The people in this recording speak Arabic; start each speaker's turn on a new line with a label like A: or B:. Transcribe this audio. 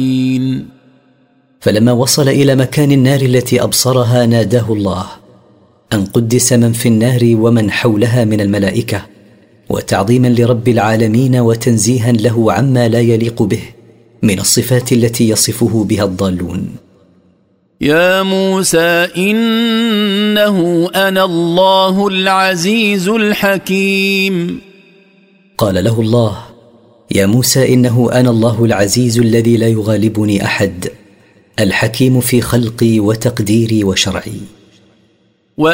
A: فلما وصل إلى مكان النار التي أبصرها ناداه الله أن قدس من في النار ومن حولها من الملائكة، وتعظيما لرب العالمين وتنزيها له عما لا يليق به من الصفات التي يصفه بها الضالون.
B: يا موسى إنه أنا الله العزيز الحكيم.
A: قال له الله: يا موسى إنه أنا الله العزيز الذي لا يغالبني أحد، الحكيم في خلقي وتقديري وشرعي.